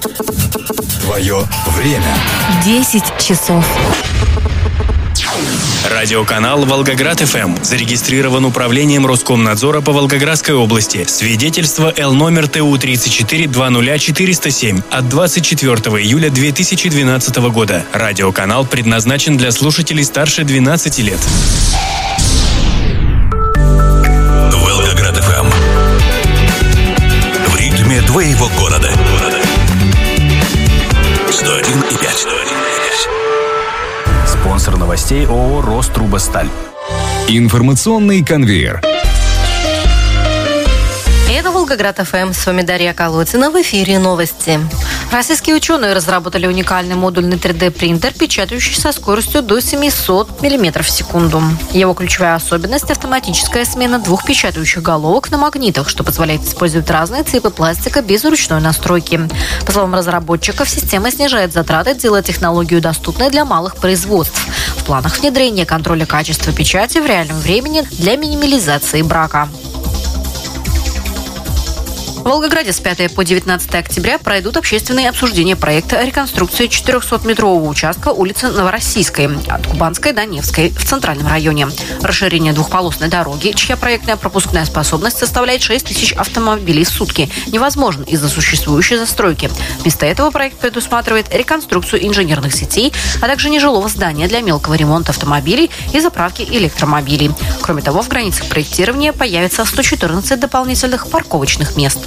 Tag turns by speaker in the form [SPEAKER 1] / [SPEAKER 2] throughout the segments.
[SPEAKER 1] Твое время.
[SPEAKER 2] 10 часов.
[SPEAKER 3] Радиоканал «Волгоград-ФМ» зарегистрирован Управлением Роскомнадзора по Волгоградской области. Свидетельство Л номер ТУ-34-20407 от 24 июля 2012 года. Радиоканал предназначен для слушателей старше 12 лет.
[SPEAKER 1] Волгоград-ФМ. В ритме твоего города. 101,5.
[SPEAKER 4] Спонсор новостей ООО «Рострубосталь».
[SPEAKER 5] Информационный конвейер.
[SPEAKER 2] Это Волгоград-ФМ. С вами Дарья Колотина. В эфире новости. Российские ученые разработали уникальный модульный 3D-принтер, печатающий со скоростью до 700 мм в секунду. Его ключевая особенность – автоматическая смена двух печатающих головок на магнитах, что позволяет использовать разные типы пластика без ручной настройки. По словам разработчиков, система снижает затраты, делая технологию доступной для малых производств. В планах внедрения контроля качества печати в реальном времени для минимализации брака. В Волгограде с 5 по 19 октября пройдут общественные обсуждения проекта реконструкции 400-метрового участка улицы Новороссийской от Кубанской до Невской в Центральном районе. Расширение двухполосной дороги, чья проектная пропускная способность составляет 6 тысяч автомобилей в сутки, невозможно из-за существующей застройки. Вместо этого проект предусматривает реконструкцию инженерных сетей, а также нежилого здания для мелкого ремонта автомобилей и заправки электромобилей. Кроме того, в границах проектирования появится 114 дополнительных парковочных мест.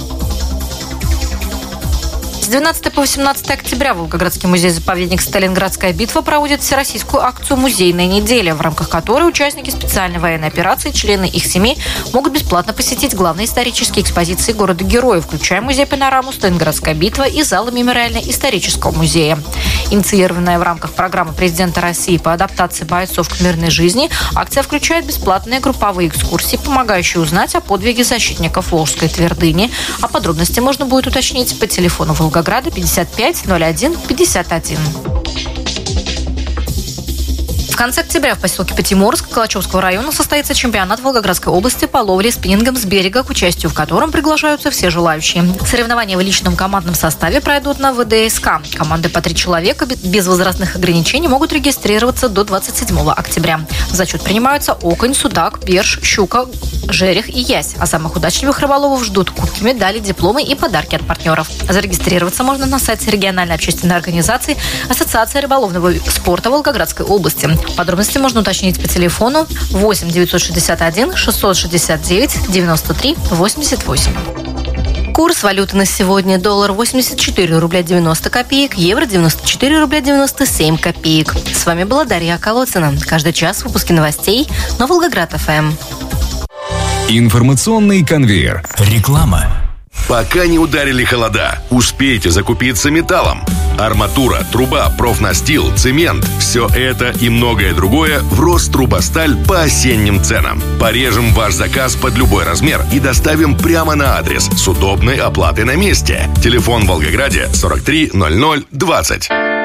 [SPEAKER 2] С 12 по 18 октября Волгоградский музей-заповедник «Сталинградская битва» проводит всероссийскую акцию «Музейная неделя», в рамках которой участники специальной военной операции, члены их семей могут бесплатно посетить главные исторические экспозиции города-героя, включая музей-панораму «Сталинградская битва» и залы мемориально-исторического музея. Инициированная в рамках программы президента России по адаптации бойцов к мирной жизни, акция включает бесплатные групповые экскурсии, помогающие узнать о подвиге защитников Волжской твердыни. А подробности можно будет уточнить по телефону Волгограда 55 01 51. В конце октября в поселке Потиморск Калачевского района состоится чемпионат Волгоградской области по ловле спиннингом с берега, к участию в котором приглашаются все желающие. Соревнования в личном командном составе пройдут на ВДСК. Команды по 3 человека без возрастных ограничений могут регистрироваться до 27 октября. В зачет принимаются окунь, судак, берж, щука, жерех и ясь. А самых удачливых рыболовов ждут кубки, медали, дипломы и подарки от партнеров. Зарегистрироваться можно на сайте региональной общественной организации Ассоциация рыболовного спорта Волгоградской области. Подробности можно уточнить по телефону 8 961 669 93 88. Курс валюты на сегодня: доллар 84 рубля 90 копеек, евро 94 рубля 97 копеек. С вами была Дарья Колотина. Каждый час в выпуске новостей на Волгоград-ФМ.
[SPEAKER 5] Информационный конвейер.
[SPEAKER 1] Реклама.
[SPEAKER 6] Пока не ударили холода, успейте закупиться металлом. Арматура, труба, профнастил, цемент – все это и многое другое в Рострубосталь по осенним ценам. Порежем ваш заказ под любой размер и доставим прямо на адрес с удобной оплатой на месте. Телефон в Волгограде 43 00 20.